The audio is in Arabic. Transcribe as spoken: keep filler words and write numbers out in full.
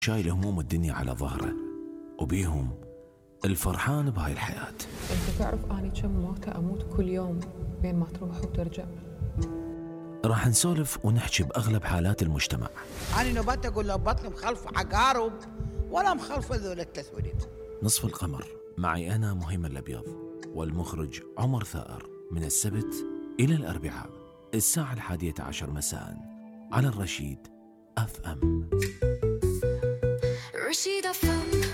شايل هموم الدنيا على ظهره وبيهم الفرحان بهاي الحياة. انت تعرف اني كم موتة اموت كل يوم بين ما تروح وترجع. راح نسولف ونحكي بأغلب حالات المجتمع. أنا نبات أقول له بطني مخلفة عقارب ولا مخلفة ذول التسوليف. نصف القمر معي أنا مهيمن الأبيض والمخرج عمر ثائر، من السبت إلى الأربعاء الساعة الحادية عشر مساء على الرشيد أف أم.